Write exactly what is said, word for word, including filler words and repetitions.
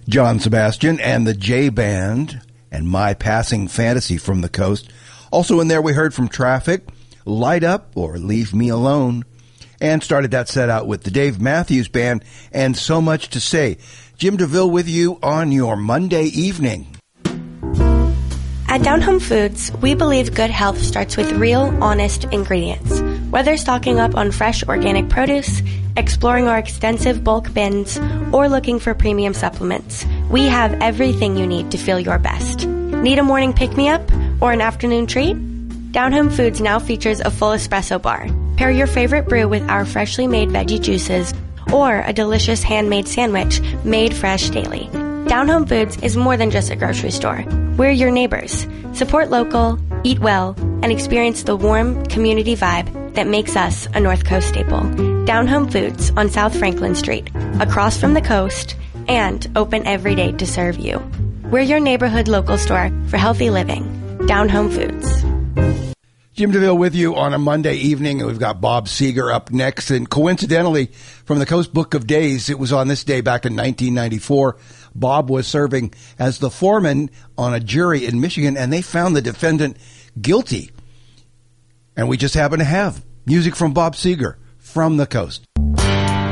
John Sebastian and the J Band and My Passing Fantasy from the Coast. Also in there we heard from Traffic, Light Up or Leave Me Alone, and started that set out with the Dave Matthews Band and So Much to Say. Jim DeVille with you on your Monday evening. At Down Home Foods, we believe good health starts with real, honest ingredients. Whether stocking up on fresh organic produce, exploring our extensive bulk bins, or looking for premium supplements, we have everything you need to feel your best. Need a morning pick-me-up or an afternoon treat? Down Home Foods now features a full espresso bar. Pair your favorite brew with our freshly made veggie juices or a delicious handmade sandwich made fresh daily. Down Home Foods is more than just a grocery store. We're your neighbors. Support local, eat well, and experience the warm community vibe that makes us a North Coast staple. Down Home Foods on South Franklin Street, across from the coast, and open every day to serve you. We're your neighborhood local store for healthy living. Down Home Foods. Jim DeVille with you on a Monday evening. We've got Bob Seger up next. And coincidentally, from the Coast Book of Days, it was on this day back in nineteen ninety-four. Bob was serving as the foreman on a jury in Michigan, and they found the defendant guilty. And we just happen to have music from Bob Seger from the Coast.